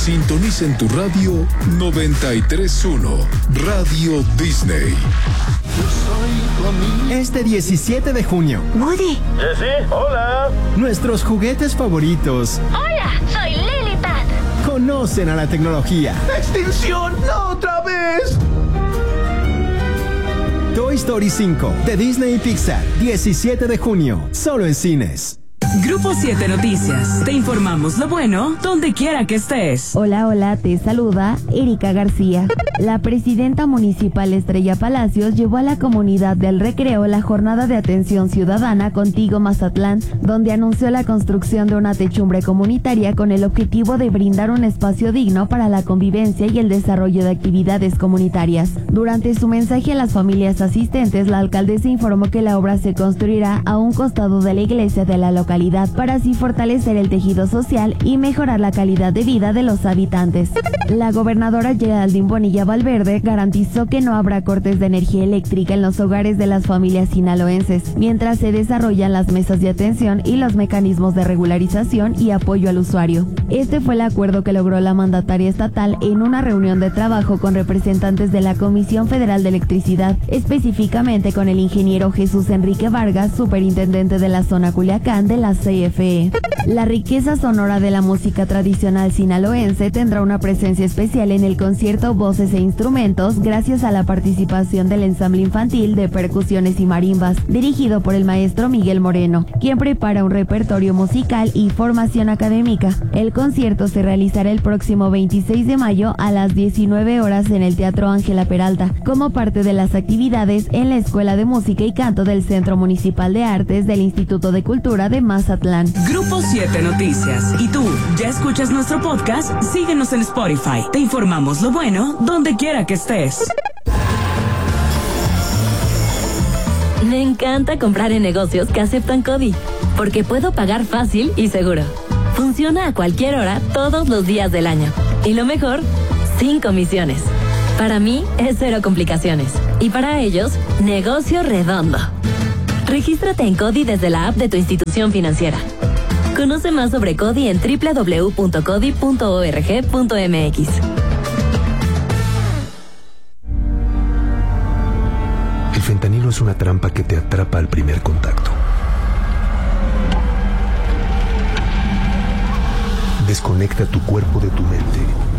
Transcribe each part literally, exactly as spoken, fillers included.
Sintoniza en tu radio noventa y tres punto uno, Radio Disney. Este diecisiete de junio. Woody. Jessie, hola. Nuestros juguetes favoritos. Hola, soy Lily Pad. Conocen a la tecnología. ¡Extinción! ¡No otra vez! Toy Story cinco, de Disney y Pixar, diecisiete de junio, solo en cines. Grupo siete Noticias. Te informamos lo bueno donde quiera que estés. Hola, hola, te saluda Erika García. La presidenta municipal Estrella Palacios llevó a la comunidad del Recreo la jornada de atención ciudadana Contigo Mazatlán, donde anunció la construcción de una techumbre comunitaria con el objetivo de brindar un espacio digno para la convivencia y el desarrollo de actividades comunitarias. Durante su mensaje a las familias asistentes, la alcaldesa informó que la obra se construirá a un costado de la iglesia de la localidad para así fortalecer el tejido social y mejorar la calidad de vida de los habitantes. La gobernadora Geraldine Bonilla Valverde garantizó que no habrá cortes de energía eléctrica en los hogares de las familias sinaloenses, mientras se desarrollan las mesas de atención y los mecanismos de regularización y apoyo al usuario. Este fue el acuerdo que logró la mandataria estatal en una reunión de trabajo con representantes de la Comisión Federal de Electricidad, específicamente con el ingeniero Jesús Enrique Vargas, superintendente de la zona Culiacán de la C F E. La riqueza sonora de la música tradicional sinaloense tendrá una presencia especial en el concierto Voces e Instrumentos gracias a la participación del ensamble infantil de percusiones y marimbas, dirigido por el maestro Miguel Moreno, quien prepara un repertorio musical y formación académica. El concierto se realizará el próximo veintiséis de mayo a las diecinueve horas en el Teatro Ángela Peralta, como parte de las actividades en la Escuela de Música y Canto del Centro Municipal de Artes del Instituto de Cultura de Mazatlán. Grupo siete Noticias. ¿Y tú, ya escuchas nuestro podcast? Síguenos en Spotify. Te informamos lo bueno donde quiera que estés. Me encanta comprar en negocios que aceptan CODI, porque puedo pagar fácil y seguro. Funciona a cualquier hora, todos los días del año. Y lo mejor, sin comisiones. Para mí, es cero complicaciones. Y para ellos, negocio redondo. Regístrate en CODI desde la app de tu institución financiera. Conoce más sobre CODI en doble u doble u doble u punto codi punto org punto m x. El fentanilo es una trampa que te atrapa al primer contacto. Desconecta tu cuerpo de tu mente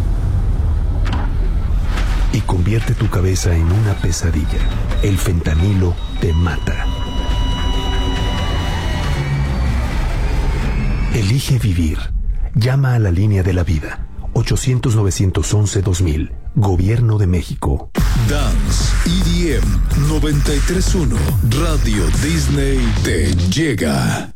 y convierte tu cabeza en una pesadilla. El fentanilo te mata. Elige vivir. Llama a la línea de la vida. ochocientos, novecientos once, dos mil. Gobierno de México. Dance E D M noventa y tres punto uno, Radio Disney te llega.